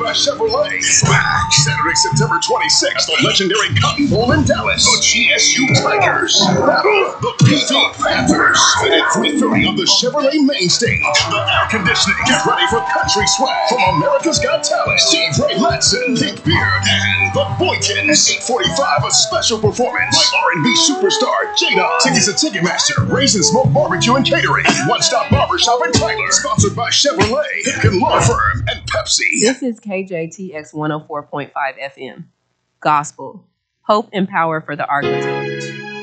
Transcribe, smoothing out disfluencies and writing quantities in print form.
by Chevrolet. Smash! Saturday, September 26th, the legendary Cotton Bowl in Dallas. The GSU Tigers battle the Pink Panthers. At 3:30 on the Chevrolet main stage. And the air conditioning. Get ready for country swag from America's Got Talent. Steve Ray Latson, Pink Beard, and the Boykins. 8:45, a special performance by R&B superstar Jada. Tickets at Ticketmaster, Raisin Smoke Barbecue and Catering, One Stop Barbershop in Tyler. Sponsored by Chevrolet, Hicken Law Firm, and Pepsi. This is KJTX 104.5 FM. Gospel. Hope and power for the Argentine.